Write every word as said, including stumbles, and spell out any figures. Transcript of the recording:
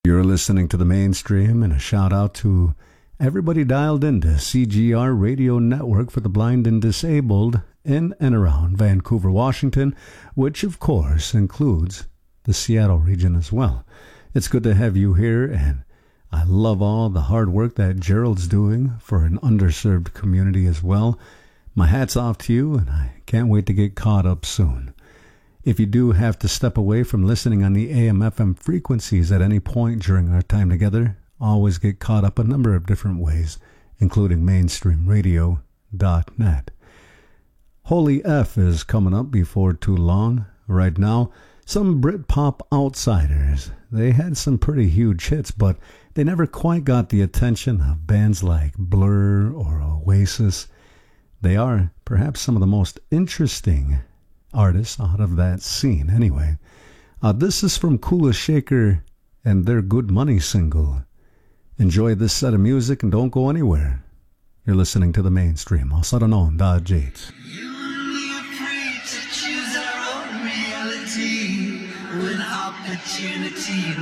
You're listening to the Mainstream, and a shout out to everybody dialed into C G R Radio Network for the Blind and Disabled in and around Vancouver, Washington, which of course includes the Seattle region as well. It's good to have you here, and I love all the hard work that Gerald's doing for an underserved community as well. My hat's off to you, and I can't wait to get caught up soon. If you do have to step away from listening on the A M F M frequencies at any point during our time together, always get caught up a number of different ways, including mainstream radio dot net. Holy F is coming up before too long. Right now, some Britpop outsiders. They had some pretty huge hits, but they never quite got the attention of bands like Blur or Oasis. They are perhaps some of the most interesting artists out of that scene anyway. Uh, this is from Kula Shaker and their Good Money single. Enjoy this set of music and don't go anywhere. You're listening to the Mainstream. Osaranon da Jates. You and me are free to choose our own reality with opportunity.